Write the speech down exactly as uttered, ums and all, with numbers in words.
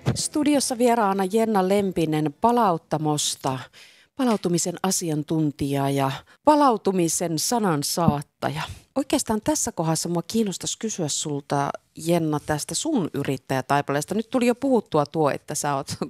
Studiossa vieraana Jenna Lempinen Palauttamosta, palautumisen asiantuntija ja palautumisen sanan saattaja. Oikeastaan tässä kohdassa mua kiinnostaisi kysyä sulta, Jenna, tästä sun yrittäjätaipaleesta. Nyt tuli jo puhuttua tuo, että sä oot